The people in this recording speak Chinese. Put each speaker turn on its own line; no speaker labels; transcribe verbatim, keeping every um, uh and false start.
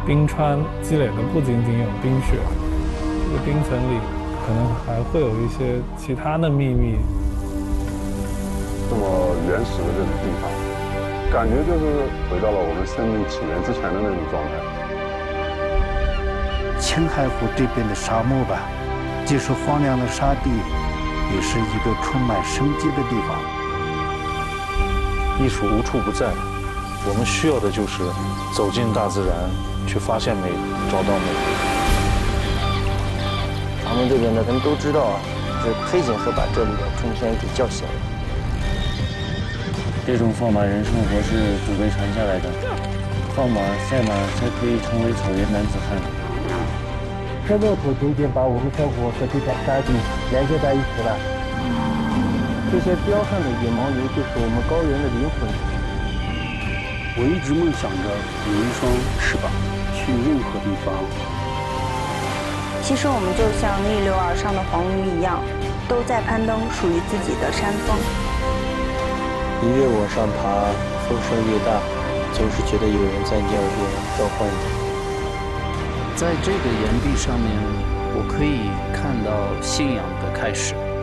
冰川积累的不仅仅有冰雪，这个冰层里可能还会有一些其他的秘密。
这么原始的这种地方，感觉就是回到了我们生命起源之前的那种状态。
青海湖这边的沙漠吧，既是荒凉的沙地，也是一个充满生机的地方。
艺术无处不在，我们需要的就是走进大自然，去发现美，找到美。
咱们这边的人都知道啊，是推井河把这里的春天给叫醒了。
这种放马人生活是祖辈传下来的，放马赛马才可以成为草原男子汉。
这骆驼渐渐把我们生活和这片沙地连接在一起了。这些彪悍的野牦牛就是我们高原的灵魂。
我一直梦想着有一双翅膀，去任何地方。
其实我们就像逆流而上的黄鱼一样，都在攀登属于自己的山峰。
你越往上爬，风声越大，总是觉得有人在你耳边召唤你。
在这个岩壁上面，我可以看到信仰的开始。